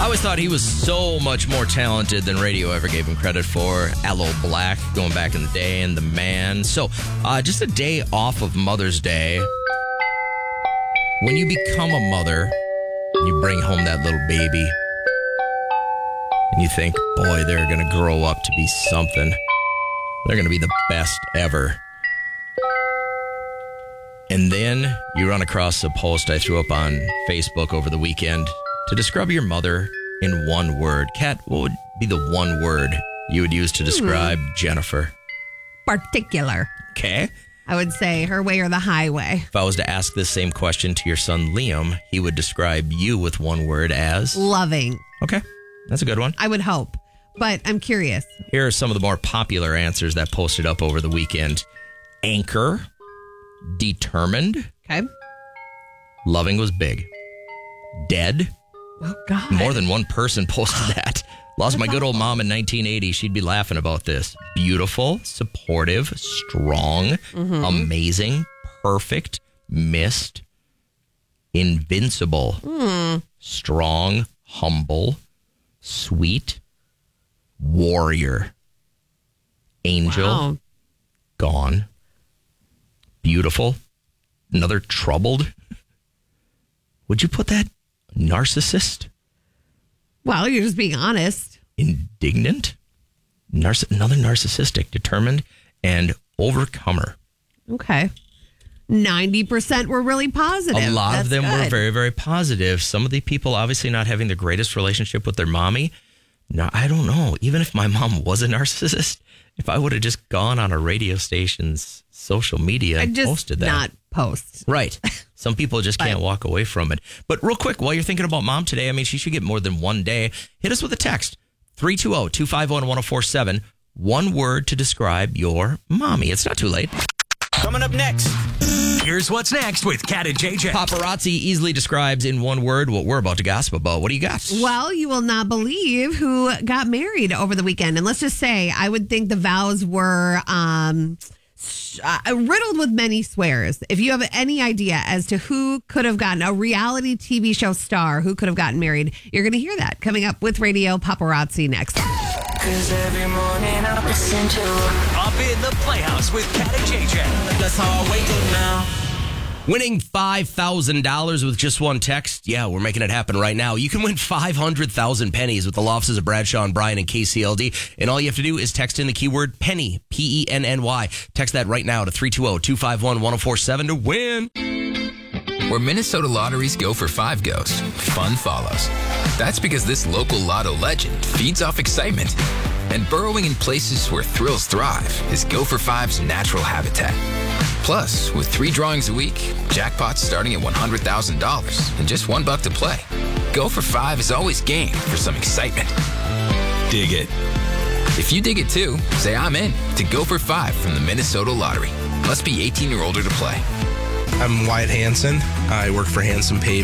I always thought he was so much more talented than radio ever gave him credit for. Aloe Black, going back in the day, and The Man. So, just a day off of Mother's Day. When you become a mother, you bring home that little baby, and you think, boy, they're going to grow up to be something. They're going to be the best ever. And then you run across a post I threw up on Facebook over the weekend to describe your mother in one word. Kat, what would be the one word you would use to describe Jennifer? Particular. Okay. I would say her way or the highway. If I was to ask this same question to your son Liam, he would describe you with one word as? Loving. Okay. That's a good one. I would hope. But I'm curious. Here are some of the more popular answers that posted up over the weekend. Anchor. Determined. Okay. Loving was big. Dead. Oh, God. More than one person posted that. Lost my good old mom in 1980. She'd be laughing about this. Beautiful, supportive, strong, amazing, perfect, missed, invincible, strong, humble, sweet, warrior, angel, gone, beautiful, another troubled. Would you put that? Narcissist? Well, you're just being honest. Indignant? Another narcissistic, determined, and overcomer. Okay. 90% were really positive. A lot That's of them were good. very, very positive. Some of the people obviously not having the greatest relationship with their mommy. No, I don't know. Even if my mom was a narcissist, if I would have just gone on a radio station's social media and posted that. Not post. Right. Some people just can't walk away from it. But real quick, while you're thinking about mom today, I mean, she should get more than one day. Hit us with a text. 320-251-1047. One word to describe your mommy. It's not too late. Coming up next, here's what's next with Kat and JJ. Paparazzi easily describes in one word what we're about to gossip about. What do you got? Well, you will not believe who got married over the weekend. And let's just say, I would think the vows were riddled with many swears. If you have any idea as to who could have gotten a reality TV show star who could have gotten married, you're going to hear that coming up with Radio Paparazzi next. 'Cause every morning I listen to Up in the Playhouse with Kat and JJ. That's how I wake up now. Winning $5,000 with just one text. Yeah, we're making it happen right now. You can win 500,000 pennies with the law offices of Bradshaw and Bryan and KCLD. And all you have to do is text in the keyword penny, Penny. Text that right now to 320-251-1047 to win. Where Minnesota lotteries go for 5 goes, fun follows. That's because this local lotto legend feeds off excitement. And burrowing in places where thrills thrive is Go for Five's natural habitat. Plus, with 3 drawings a week, jackpots starting at $100,000 and just $1 to play. Go for 5 is always game for some excitement. Dig it. If you dig it too, say I'm in to Go for 5 from the Minnesota Lottery. Must be 18 or older to play. I'm Wyatt Hansen. I work for Hansen Paving.